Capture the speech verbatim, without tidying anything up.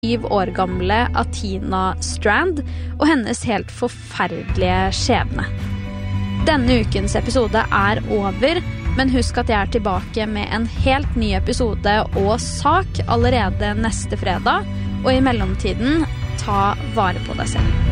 syv år gamle Athena Strand og hennes helt forferdelige skjebne. Denne ukens episode er over, men husk at jeg er tilbake med en helt ny episode og sak allerede neste fredag, og i mellomtiden, ta vare på deg selv.